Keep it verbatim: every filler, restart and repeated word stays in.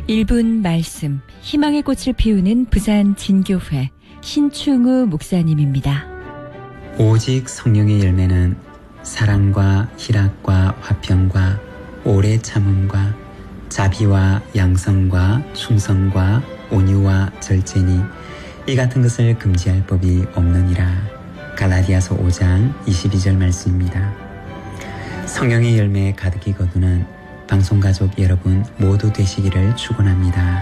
일 분 말씀, 희망의 꽃을 피우는 부산 진교회 신충우 목사님입니다. 오직 성령의 열매는 사랑과 희락과 화평과 오래 참음과 자비와 양성과 충성과 온유와 절제니 이 같은 것을 금지할 법이 없느니라. 갈라디아서 오 장 이십이 절 말씀입니다. 성령의 열매에 가득히 거두는 방송가족 여러분 모두 되시기를 축원합니다.